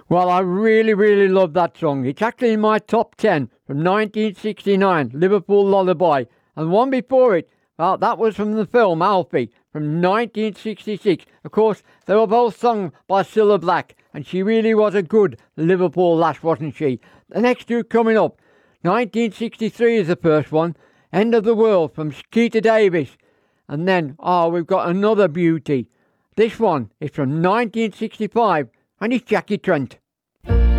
Well, I really, really love that song. It's actually in my top 10 from 1969, Liverpool Lullaby. And one before it, well, that was from the film Alfie from 1966. Of course, they were both sung by Cilla Black, and she really was a good Liverpool lass, wasn't she? The next two coming up, 1963 is the first one, End of the World from Skeeter Davis. And then, we've got another beauty. This one is from 1965, and it's Jackie Trent.